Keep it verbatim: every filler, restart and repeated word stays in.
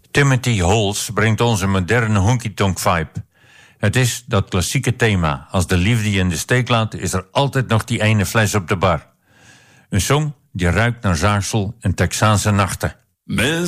Timothy Holes brengt ons een moderne honky-tonk vibe. Het is dat klassieke thema. Als de liefde je in de steek laat, is er altijd nog die ene fles op de bar. Een song die ruikt naar zaagsel en Texaanse nachten. Mais